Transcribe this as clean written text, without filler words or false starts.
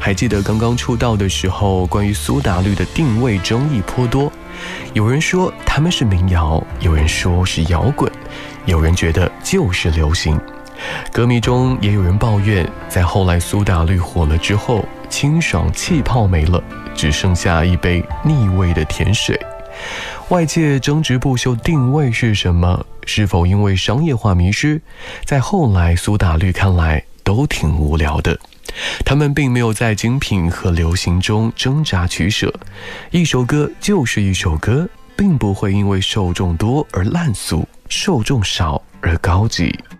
还记得刚刚出道的时候，关于苏打绿的定位争议颇多。有人说他们是民谣，有人说是摇滚，有人觉得就是流行。歌迷中也有人抱怨，在后来苏打绿火了之后，清爽气泡没了，只剩下一杯腻味的甜水。外界争执不休定位是什么，是否因为商业化迷失，在后来苏打绿看来都挺无聊的。他们并没有在精品和流行中挣扎取舍，一首歌就是一首歌，并不会因为受众多而烂俗，受众少而高级。